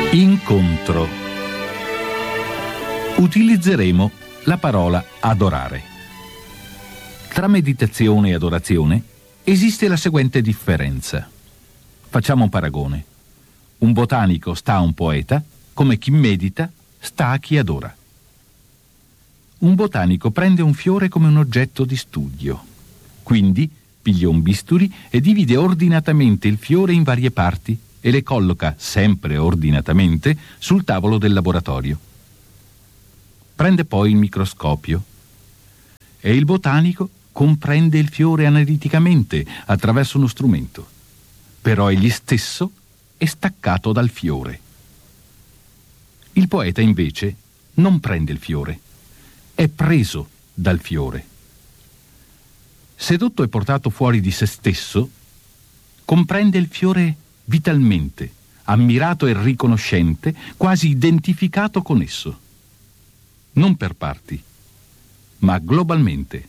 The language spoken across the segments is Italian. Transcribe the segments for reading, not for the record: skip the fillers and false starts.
Incontro. Utilizzeremo la parola adorare. Tra meditazione e adorazione esiste la seguente differenza. Facciamo un paragone. Un botanico sta a un poeta, come chi medita sta a chi adora. Un botanico prende un fiore come un oggetto di studio. Quindi piglia un bisturi e divide ordinatamente il fiore in varie parti e le colloca, sempre ordinatamente, sul tavolo del laboratorio. Prende poi il microscopio e il botanico comprende il fiore analiticamente attraverso uno strumento. Però egli stesso è staccato dal fiore. Il poeta invece non prende il fiore, è preso dal fiore. Sedotto e portato fuori di se stesso, comprende il fiore vitalmente, ammirato e riconoscente, quasi identificato con esso. Non per parti, ma globalmente.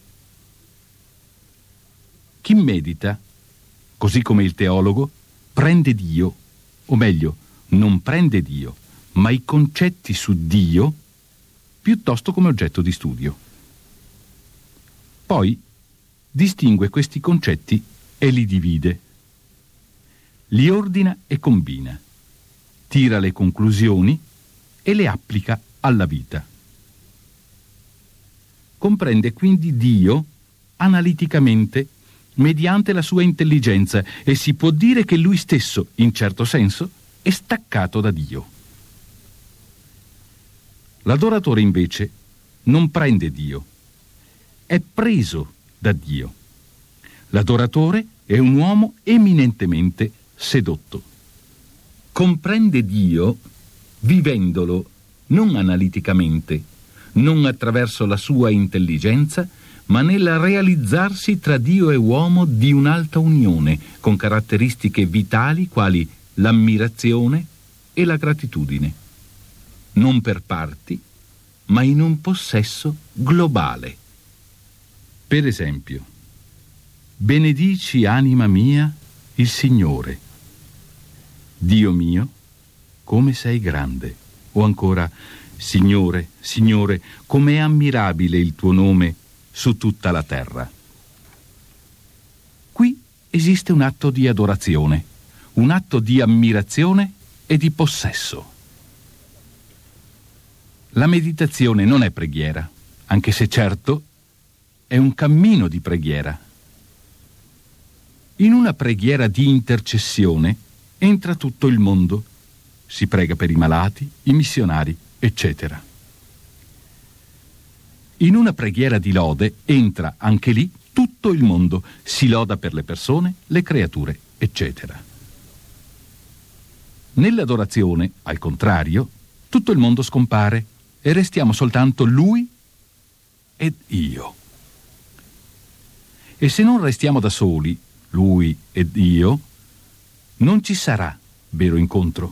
Chi medita, così come il teologo, prende Dio, o meglio, non prende Dio, ma i concetti su Dio, piuttosto come oggetto di studio. Poi distingue questi concetti e li divide. Li ordina e combina, tira le conclusioni e le applica alla vita. Comprende quindi Dio analiticamente, mediante la sua intelligenza, e si può dire che lui stesso, in certo senso, è staccato da Dio. L'adoratore invece non prende Dio, è preso da Dio. L'adoratore è un uomo eminentemente sedotto. Comprende Dio vivendolo non analiticamente, non attraverso la sua intelligenza, ma nel realizzarsi tra Dio e uomo di un'alta unione, con caratteristiche vitali quali l'ammirazione e la gratitudine. Non per parti, ma in un possesso globale. Per esempio, benedici, anima mia, il Signore. Dio mio, come sei grande. O ancora, Signore, Signore, com'è ammirabile il tuo nome su tutta la terra. Qui esiste un atto di adorazione, un atto di ammirazione e di possesso. La meditazione non è preghiera, anche se certo è un cammino di preghiera. In una preghiera di intercessione entra tutto il mondo. Si prega per i malati, i missionari, eccetera. In una preghiera di lode entra anche lì tutto il mondo. Si loda per le persone, le creature, eccetera. Nell'adorazione, al contrario, tutto il mondo scompare e restiamo soltanto lui ed io. E se non restiamo da soli, lui ed io, non ci sarà vero incontro.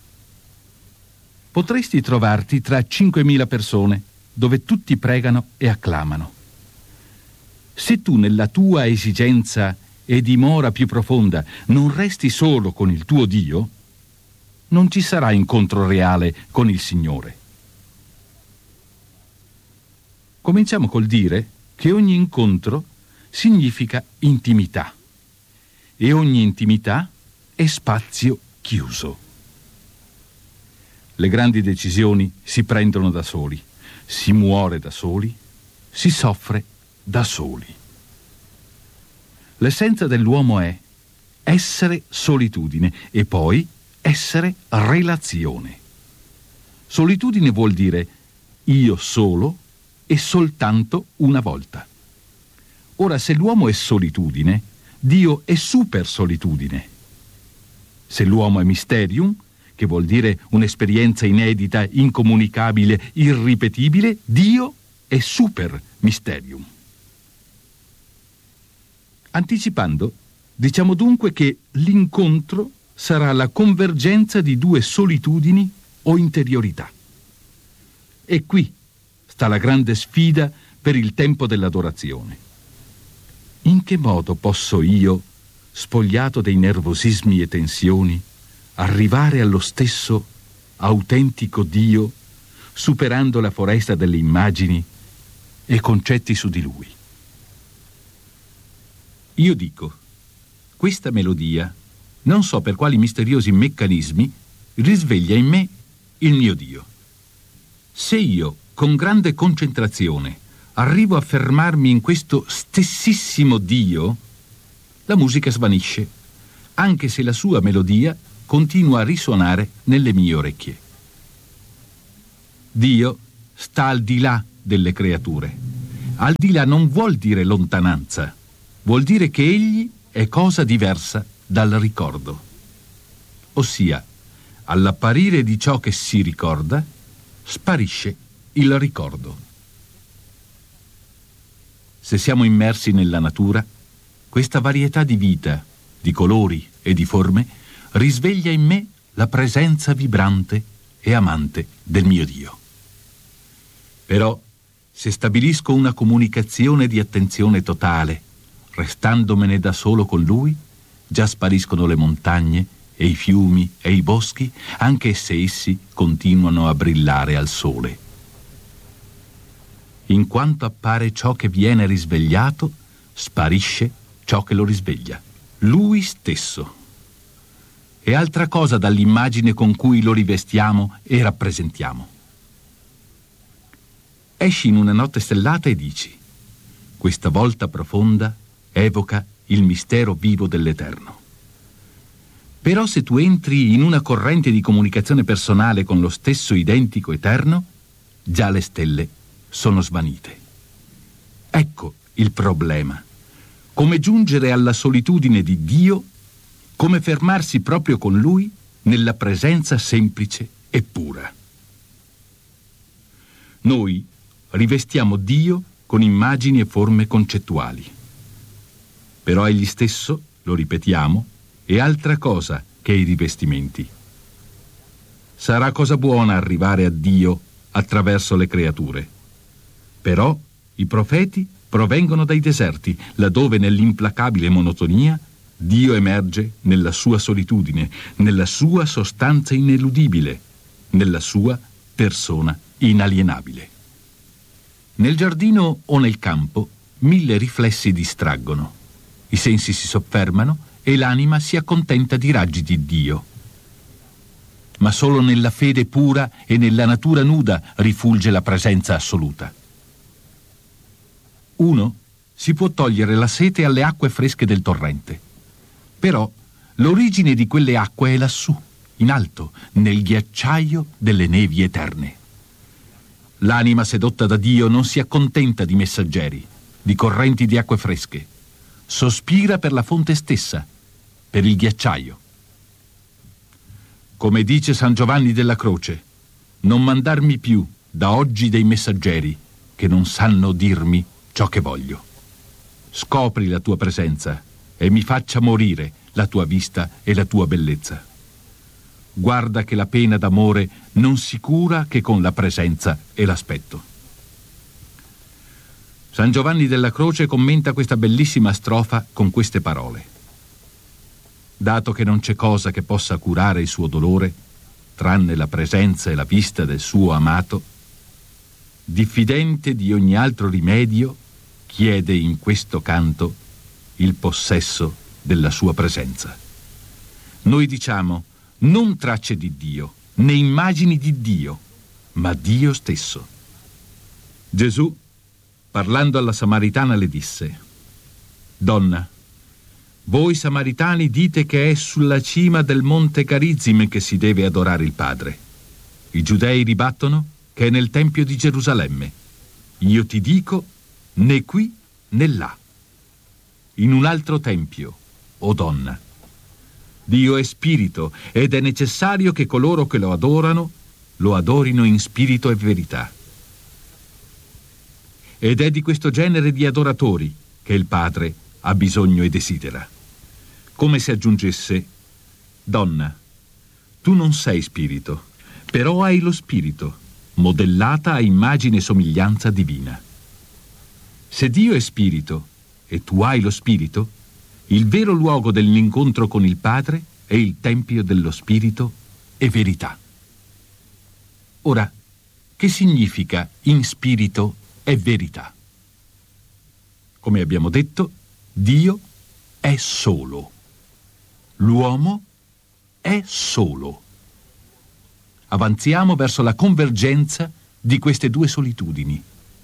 Potresti trovarti tra 5.000 persone, dove tutti pregano e acclamano. Se tu nella tua esigenza e dimora più profonda non resti solo con il tuo Dio, non ci sarà incontro reale con il Signore. Cominciamo col dire che ogni incontro significa intimità e ogni intimità è spazio chiuso. Le grandi decisioni si prendono da soli, si muore da soli, si soffre da soli. L'essenza dell'uomo è essere solitudine e poi essere relazione. Solitudine vuol dire io solo e soltanto una volta. Ora, se l'uomo è solitudine, Dio è super solitudine. Se l'uomo è mysterium, che vuol dire un'esperienza inedita, incomunicabile, irripetibile, Dio è super mysterium. Anticipando, diciamo dunque che l'incontro sarà la convergenza di due solitudini o interiorità. E qui sta la grande sfida per il tempo dell'adorazione. In che modo posso io, spogliato dei nervosismi e tensioni, arrivare allo stesso autentico Dio, superando la foresta delle immagini e concetti su di Lui. Io dico, questa melodia, non so per quali misteriosi meccanismi, risveglia in me il mio Dio. Se io, con grande concentrazione, arrivo a fermarmi in questo stessissimo Dio, la musica svanisce, anche se la sua melodia continua a risuonare nelle mie orecchie. Dio sta al di là delle creature. Al di là non vuol dire lontananza, vuol dire che egli è cosa diversa dal ricordo. Ossia, all'apparire di ciò che si ricorda, sparisce il ricordo. Se siamo immersi nella natura, questa varietà di vita, di colori e di forme risveglia in me la presenza vibrante e amante del mio Dio. Però, se stabilisco una comunicazione di attenzione totale, restandomene da solo con Lui, già spariscono le montagne e i fiumi e i boschi, anche se essi continuano a brillare al sole. In quanto appare ciò che viene risvegliato, sparisce ciò che lo risveglia, Lui stesso. È altra cosa dall'immagine con cui lo rivestiamo e rappresentiamo. Esci in una notte stellata e dici: questa volta profonda evoca il mistero vivo dell'Eterno. Però se tu entri in una corrente di comunicazione personale con lo stesso identico Eterno, già le stelle sono svanite. Ecco il problema. Come giungere alla solitudine di Dio, come fermarsi proprio con Lui nella presenza semplice e pura. Noi rivestiamo Dio con immagini e forme concettuali. Però egli stesso, lo ripetiamo, è altra cosa che i rivestimenti. Sarà cosa buona arrivare a Dio attraverso le creature. Però i profeti provengono dai deserti, laddove nell'implacabile monotonia Dio emerge nella sua solitudine, nella sua sostanza ineludibile, nella sua persona inalienabile. Nel giardino o nel campo 1000 riflessi distraggono. I sensi si soffermano e l'anima si accontenta di raggi di Dio. Ma solo nella fede pura e nella natura nuda rifulge la presenza assoluta. Uno si può togliere la sete alle acque fresche del torrente. Però l'origine di quelle acque è lassù, in alto, nel ghiacciaio delle nevi eterne. L'anima sedotta da Dio non si accontenta di messaggeri, di correnti di acque fresche. Sospira per la fonte stessa, per il ghiacciaio. Come dice San Giovanni della Croce, non mandarmi più da oggi dei messaggeri che non sanno dirmi ciò che voglio. Scopri la tua presenza e mi faccia morire la tua vista e la tua bellezza. Guarda che la pena d'amore non si cura che con la presenza e l'aspetto. San Giovanni della Croce commenta questa bellissima strofa con queste parole: dato che non c'è cosa che possa curare il suo dolore, tranne la presenza e la vista del suo amato, diffidente di ogni altro rimedio, chiede in questo canto il possesso della sua presenza. Noi diciamo non tracce di Dio, né immagini di Dio, ma Dio stesso. Gesù, parlando alla Samaritana, le disse: Donna, voi Samaritani dite che è sulla cima del monte Carizim che si deve adorare il Padre. I Giudei ribattono che è nel Tempio di Gerusalemme. Io ti dico, né qui né là. In un altro tempio, o donna. Dio è spirito ed è necessario che coloro che lo adorino in spirito e verità. Ed è di questo genere di adoratori che il Padre ha bisogno e desidera. Come se aggiungesse: donna, tu non sei spirito, però hai lo spirito, modellata a immagine e somiglianza divina. Se Dio è spirito e tu hai lo spirito, il vero luogo dell'incontro con il Padre è il tempio dello spirito e verità. Ora, che significa in spirito e verità? Come abbiamo detto, Dio è solo. L'uomo è solo. Avanziamo verso la convergenza di queste due solitudini.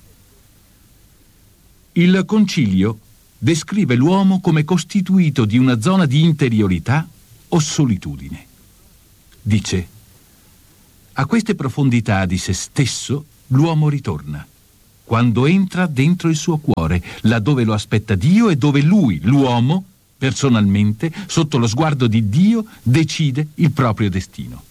Il Concilio descrive l'uomo come costituito di una zona di interiorità o solitudine. Dice: a queste profondità di se stesso l'uomo ritorna, quando entra dentro il suo cuore, laddove lo aspetta Dio e dove lui, l'uomo, personalmente, sotto lo sguardo di Dio, decide il proprio destino.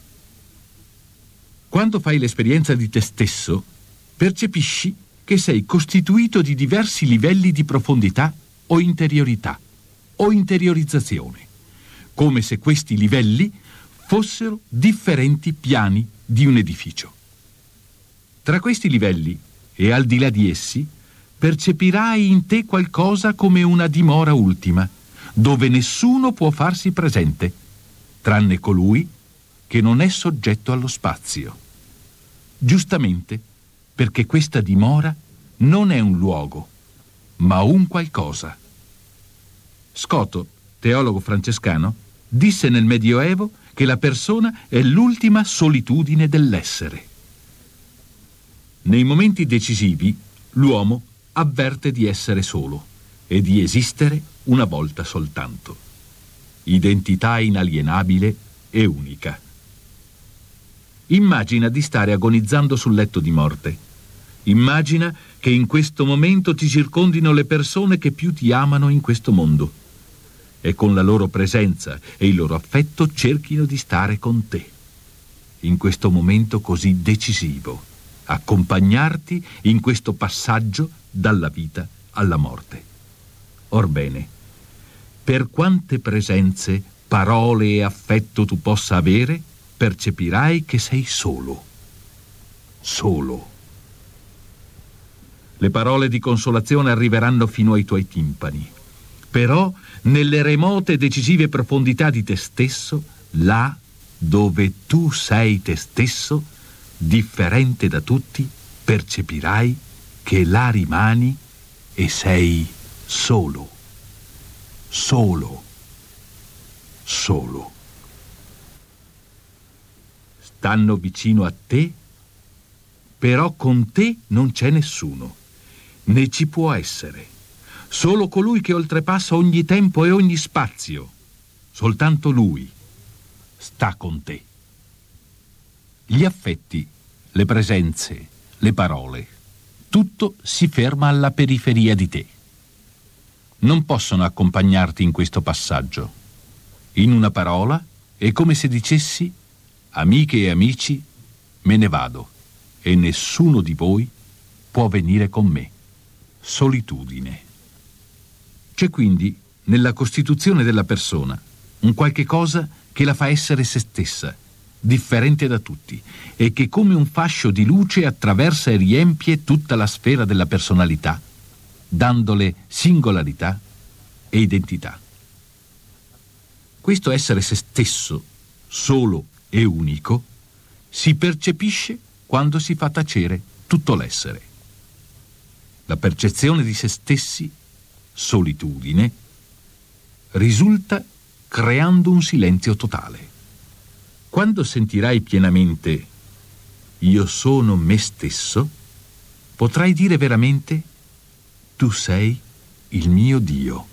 Quando fai l'esperienza di te stesso, percepisci che sei costituito di diversi livelli di profondità o interiorità o interiorizzazione, come se questi livelli fossero differenti piani di un edificio. Tra questi livelli e al di là di essi, percepirai in te qualcosa come una dimora ultima, dove nessuno può farsi presente, tranne colui che non è soggetto allo spazio. Giustamente, perché questa dimora non è un luogo, ma un qualcosa. Scoto, teologo francescano, disse nel Medioevo che la persona è l'ultima solitudine dell'essere. Nei momenti decisivi, l'uomo avverte di essere solo e di esistere una volta soltanto. Identità inalienabile e unica. Immagina di stare agonizzando sul letto di morte. Immagina che in questo momento ti circondino le persone che più ti amano in questo mondo e con la loro presenza e il loro affetto cerchino di stare con te. In questo momento così decisivo, accompagnarti in questo passaggio dalla vita alla morte. Orbene, per quante presenze, parole e affetto tu possa avere, percepirai che sei solo. Solo. Le parole di consolazione arriveranno fino ai tuoi timpani. Però, nelle remote e decisive profondità di te stesso, là dove tu sei te stesso, differente da tutti, percepirai che là rimani e sei solo. Solo. Solo. Stanno vicino a te, però con te non c'è nessuno, né ci può essere. Solo colui che oltrepassa ogni tempo e ogni spazio, soltanto lui, sta con te. Gli affetti, le presenze, le parole, tutto si ferma alla periferia di te. Non possono accompagnarti in questo passaggio. In una parola è come se dicessi: amiche e amici, me ne vado e nessuno di voi può venire con me. Solitudine. C'è quindi nella costituzione della persona un qualche cosa che la fa essere se stessa, differente da tutti, e che come un fascio di luce attraversa e riempie tutta la sfera della personalità, dandole singolarità e identità. Questo essere se stesso, solo e unico, si percepisce quando si fa tacere tutto l'essere. La percezione di se stessi, solitudine, risulta creando un silenzio totale. Quando sentirai pienamente io sono me stesso, potrai dire veramente: tu sei il mio Dio.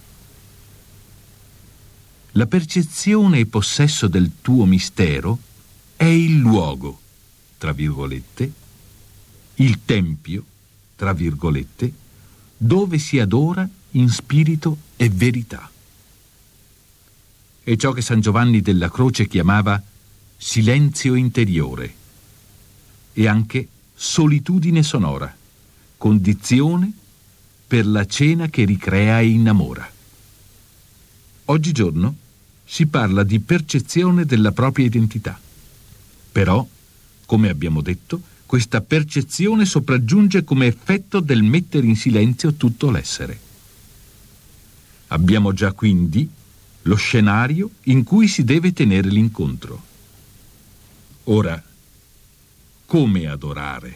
La percezione e possesso del tuo mistero è il luogo, tra virgolette, il tempio, tra virgolette, dove si adora in spirito e verità. È ciò che San Giovanni della Croce chiamava silenzio interiore e anche solitudine sonora, condizione per la cena che ricrea e innamora. Oggigiorno si parla di percezione della propria identità. Però, come abbiamo detto, questa percezione sopraggiunge come effetto del mettere in silenzio tutto l'essere. Abbiamo già quindi lo scenario in cui si deve tenere l'incontro. Ora, come adorare.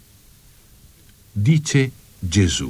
Dice Gesù: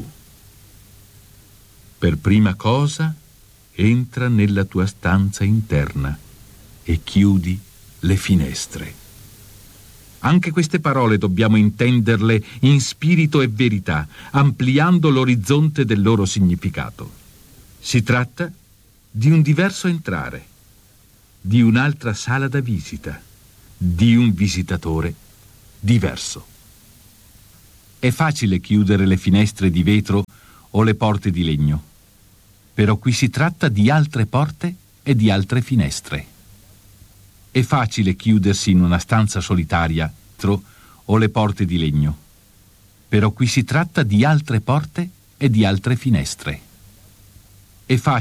per prima cosa entra nella tua stanza interna e chiudi le finestre. Anche queste parole dobbiamo intenderle in spirito e verità, ampliando l'orizzonte del loro significato. Si tratta di un diverso entrare, di un'altra sala da visita, di un visitatore diverso. È facile chiudere le finestre di vetro o le porte di legno, però qui si tratta di altre porte e di altre finestre. È facile chiudersi in una stanza solitaria o le porte di legno, però qui si tratta di altre porte e di altre finestre. È facile